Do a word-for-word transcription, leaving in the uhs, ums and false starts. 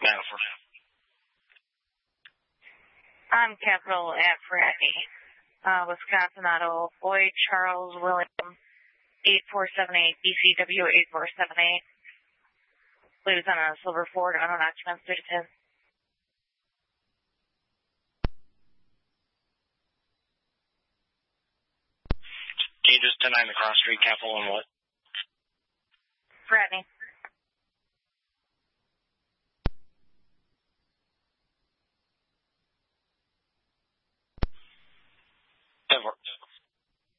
Manifold. I'm Capital at Fratney. Uh, Wisconsin Auto, Boyd Charles William, eight four seven eight, B C W eight four seven eight. Lives on a silver Ford, unknown occupants, three to ten. Can you just deny the cross street, Capital, and what? Fratney.